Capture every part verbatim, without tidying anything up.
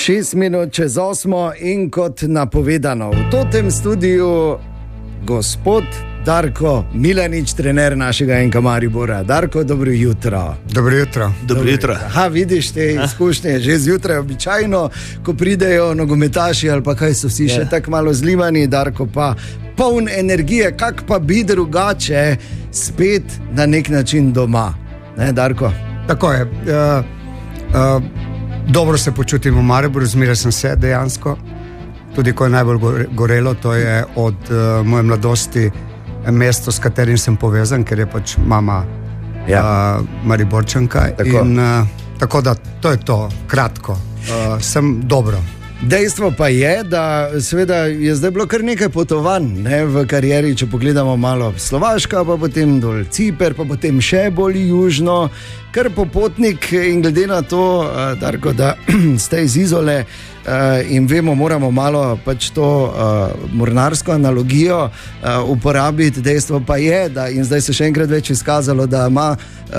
Šest minut čez osmo in kot napovedano v totem studiu gospod Darko Milanič, trener našega N K Maribora. Darko, dobro jutro. Dobro jutro. Dobro jutro. Aha, vidiš te izkušnje, že zjutraj običajno, ko pridejo nogometaši ali pa kaj so vsi še tako malo zlimani, Darko pa poln energije, kak pa bi drugače spet na nek način doma. Ne, Darko? Tako je. Uh, uh, dobro se počutim v Mariboru, zmeraj sem se dejansko. Tudi ko je najbolj gorelo, to je od uh, moje mladosti mesto, s katerim sem povezan, ker je pač mama ja. uh, Mariborčanka. Tako. In, uh, tako da to je to, kratko. Uh, sem dobro. Dejstvo pa je, da seveda je zdaj bilo kar nekaj potovanj, ne, v karieri, če pogledamo malo Slovaška, pa potem dol Ciper, pa potem še bolj južno, kar popotnik in glede na to, Darko, da ste iz Izole in vemo, moramo malo pač to mornarsko analogijo uporabiti, dejstvo pa je, da in zdaj se še enkrat več izkazalo, da ima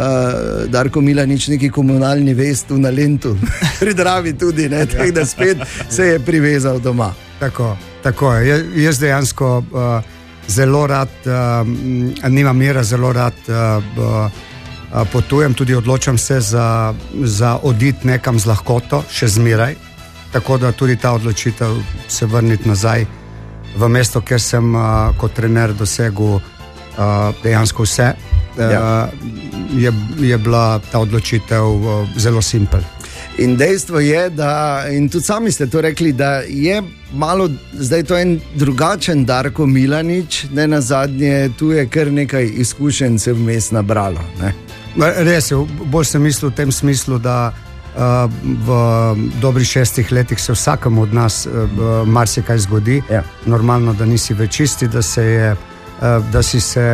Darko Milanič neki komunalni vest v Nalentu, pri Dravi tudi, ne, tako da spet se je privezal doma. Tako, tako je. Jaz dejansko uh, zelo rad, uh, nimam mira, zelo rad uh, uh, potujem, tudi odločam se za, za odit nekam z lahkoto, še zmeraj. Tako da tudi ta odločitev se vrniti nazaj v mesto, kjer sem uh, kot trener dosegel uh, dejansko vse, ja. uh, je, je bila ta odločitev uh, zelo simpel. In dejstvo je, da, in tudi sami ste to rekli, da je malo zdaj to en drugačen Darko Milanič, ne na zadnje, tu je kar nekaj izkušenj se vmes nabralo. Ne? Res je, bolj sem mislil v tem smislu, da Uh, v dobrih šestih letih se vsakemu od nas uh, marsikaj zgodi. Ja. Normalno, da nisi več isti, da, se je, uh, da si se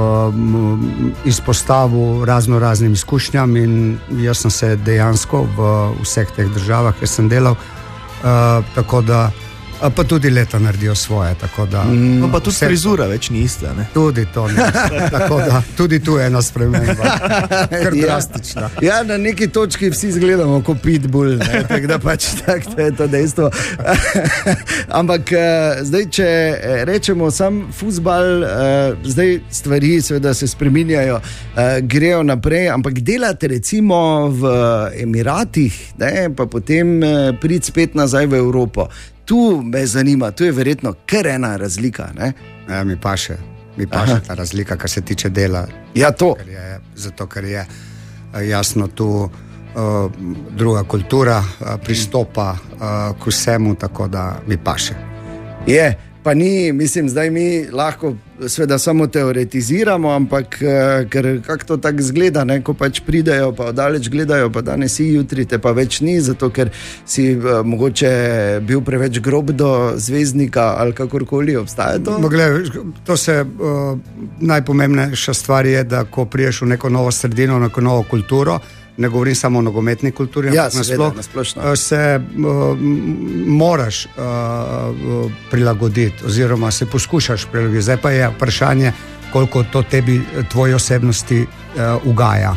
uh, izpostavil razno raznim izkušnjam in jaz sem se dejansko v vseh teh državah, kjer sem delal, uh, tako da pa tudi leta naredijo svoje. Tako da, mm, no, pa tudi vse, frizura več ni ista. Ne? Tudi to ni ista. Tako da tudi tu je ena sprememba. Kar drastična. Ja, na neki točki vsi izgledamo kot pitbull, tako da pač tak, to je to dejstvo. Ampak zdaj, če rečemo sam fuzbal, zdaj stvari seveda se spreminjajo, grejo naprej, ampak delate recimo v Emiratih, ne, pa potem priti spet nazaj v Evropo. Tu me zanima, tu je verjetno kar ena razlika. Ne? Ja, mi pa še, mi pa še ta razlika, kar se tiče dela. Ja, to. Ker je, zato, ker je jasno tu uh, druga kultura uh, pristopa uh, k vsemu, tako da mi pa še. Je, pa ni, mislim, zdaj mi lahko sveda samo teoretiziramo, ampak ker kako to tako zgleda, ne, ko pač pridejo, pa odaleč gledajo, pa danes si, jutri te pa več ni, zato ker si uh, mogoče bil preveč grob do zvezdnika ali kakorkoli, obstaja to? Gled, to se uh, najpomembnejša stvar je, da ko priješ v neko novo sredino, v neko novo kulturo, ne govorim samo o nogometni kulturi, ja, ampak nasploh, nasplošno se uh, moraš uh, prilagoditi oziroma se poskušaš prilagoditi. Zdaj pa je vprašanje, koliko to tebi, tvoji osebnosti uh, ugaja.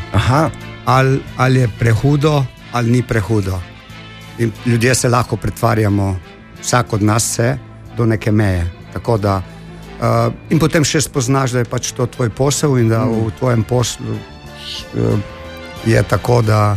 Ali al je prehudo, ali ni prehudo. In ljudje se lahko pretvarjamo, vsak od nas se, do neke meje. Tako da, uh, in potem še spoznaš, da je pač to tvoj posel in da mm. v tvojem poslu uh, je tako, da,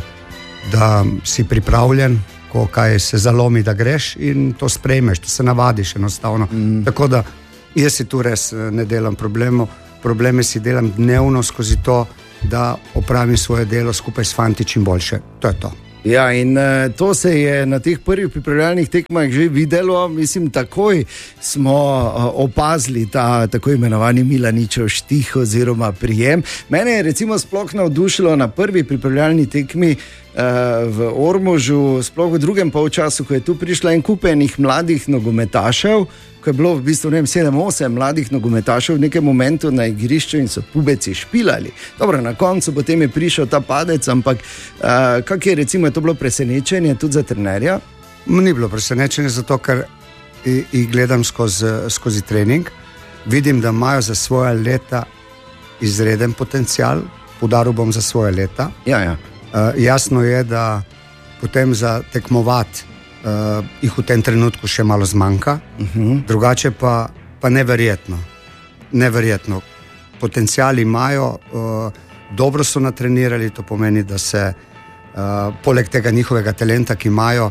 da si pripravljen, ko kaj se zalomi, da greš in to sprejmeš, to se navadiš enostavno. Mm. Tako da jaz si tu res ne delam problemov, probleme si delam dnevno skozi to, da opravim svoje delo skupaj s fanti čim boljše. To je to. Ja, in uh, to se je na teh prvih pripravljalnih tekmah že videlo, mislim, takoj smo uh, opazili ta tako imenovani Milaničev štih oziroma prijem. Mene je recimo sploh navdušilo na prvi pripravljalni tekmi uh, v Ormožu, sploh v drugem polčasu, ko je tu prišla en kup enih mladih nogometašev, ko je bilo v bistvu ne vem, sedem osem mladih nogometašev v nekem momentu na igrišču in so pubeci špilali. Dobro, na koncu potem je prišel ta padec, ampak uh, kak je recimo, je to bilo presenečenje tudi za trenerja? Ni bilo presenečenje, zato ker jih gledam skozi, skozi trening, vidim, da imajo za svoje leta izreden potencial, poudaril bom za svoje leta. Ja, ja. Uh, jasno je, da potem za tekmovati uh, jih v tem trenutku še malo zmanjka, uh-huh. drugače pa, pa neverjetno. Neverjetno. Potenciali imajo, uh, dobro so natrenirali, to pomeni, da se uh, poleg tega njihovega talenta, ki imajo,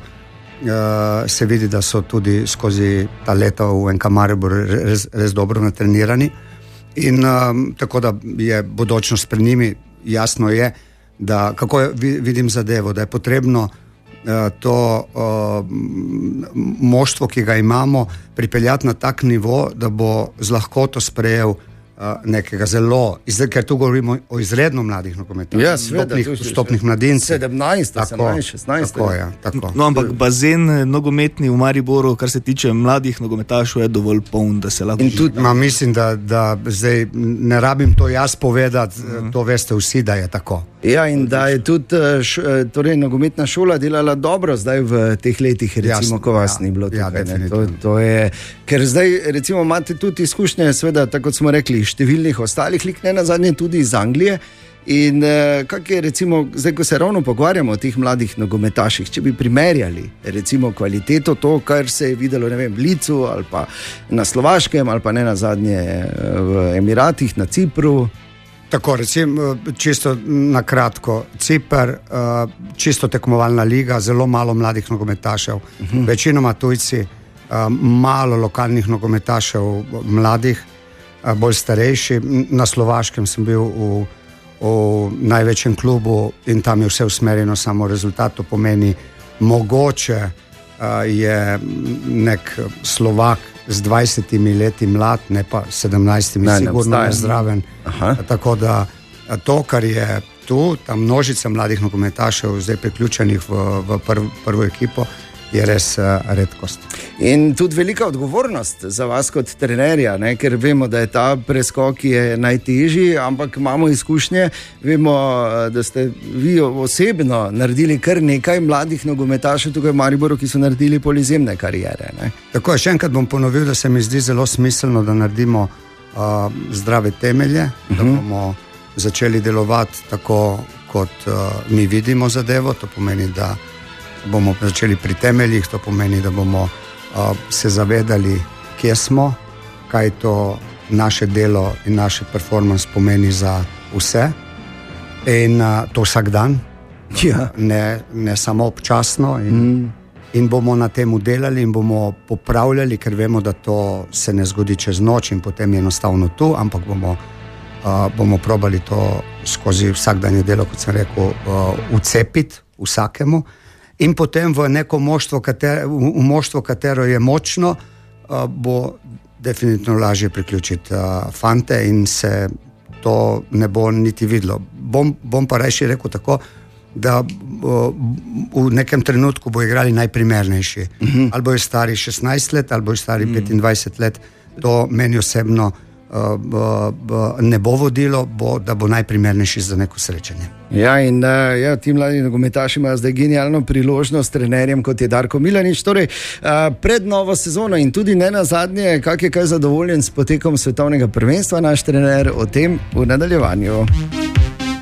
uh, se vidi, da so tudi skozi ta leta v N K Maribor res, res dobro natrenirani. In um, tako da je bodočnost pred njimi. Jasno je, da kako je, vidim zadevo, da je potrebno uh, to uh, moštvo, ki ga imamo, pripeljati na tak nivo, da bo z lahkoto sprejel nekega zelo, ker tu govorimo o izredno mladih nogometaših, ja, stopnih, stopnih mladincev. sedemnajst, osemnajst, šestnajst. Tako je, tako. No, ampak bazen nogometni v Mariboru, kar se tiče mladih nogometašov, je dovolj poln, da se lahko... In tudi, ma, mislim, da, da zdaj ne rabim to jaz povedati, uh-huh. to veste vsi, da je tako. Ja, in da je tudi š, torej, nogometna šola delala dobro zdaj v teh letih, recimo, Jasno, ko vas ja, ni bilo tukaj. Ja, to, to je, ker zdaj, recimo, imate tudi izkušnje, seveda, tako kot smo rekli, številnih ostalih lik, ne nazadnje tudi iz Anglije. In eh, kak je, recimo, zdaj, ko se ravno pogovarjamo o teh mladih nogometaših, če bi primerjali, recimo, kvaliteto to, kar se je videlo, ne vem, v Licu ali pa na Slovaškem ali pa ne nazadnje v Emiratih, na Cipru. Tako, recimo, čisto na kratko, Ciper, čisto tekmovalna liga, zelo malo mladih nogometašev, uh-huh. večinoma tujci, malo lokalnih nogometašev mladih, bolj starejši. Na Slovaškem sem bil v, v največjem klubu in tam je vse usmerjeno samo rezultat, to pomeni mogoče je nek Slovak z dvajsetimi leti mlad, ne pa sedemnajstimi, ne, sigurno je zdraven. Aha. Tako da to, kar je tu, ta množica mladih nogometašev zdaj priključenih v, v prv, prvo ekipo, je res uh, redkost. In tudi velika odgovornost za vas kot trenerja, ne? Ker vemo, da je ta preskok je najtežji, ampak imamo izkušnje, vemo, da ste vi osebno naredili kar nekaj mladih nogometašev tukaj v Mariboru, ki so naredili polizemne kariere. Ne? Tako je, še enkrat bom ponovil, da se mi zdi zelo smiselno, da naredimo uh, zdrave temelje, uh-huh. da bomo začeli delovati tako, kot uh, mi vidimo zadevo, to pomeni, da bomo začeli pri temeljih, to pomeni, da bomo uh, se zavedali, kje smo, kaj to naše delo in naše performance pomeni za vse in uh, to vsak dan, ja. ne, ne samo občasno in, mm. in bomo na temu delali in bomo popravljali, ker vemo, da to se ne zgodi čez noč in potem je enostavno tu, ampak bomo, uh, bomo probali to skozi vsakdanje delo, kot sem rekel, uh, vcepiti vsakemu. In potem v neko moštvo, katero, v moštvo, katero je močno, uh, bo definitivno lažje priključiti uh, fante in se to ne bo niti videlo. Bom, bom pa rajši rekel tako, da uh, v nekem trenutku bo igrali najprimernejši. Uh-huh. Ali bojo stari šestnajst let, ali bojo stari uh-huh. petindvajset let. To meni osebno uh, uh, ne bo vodilo, bo, da bo najprimernejši za neko srečanje. Ja, in uh, ja, ti mladi nogometaši imajo zdaj genialno priložnost s trenerjem, kot je Darko Milanič. Torej, uh, pred novo sezono in tudi ne nazadnje, kak je kaj zadovoljen s potekom svetovnega prvenstva naš trener, o tem v nadaljevanju.